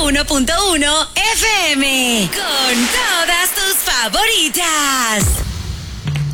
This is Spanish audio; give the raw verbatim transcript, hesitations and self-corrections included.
uno punto uno F M. Con todas tus favoritas.